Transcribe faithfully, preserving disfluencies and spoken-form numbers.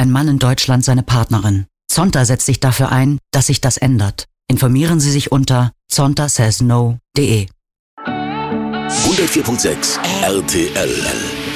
ein Mann in Deutschland seine Partnerin. Zonta setzt sich dafür ein, dass sich das ändert. Informieren Sie sich unter zonta says no punkt de. hundertvier Komma sechs R T L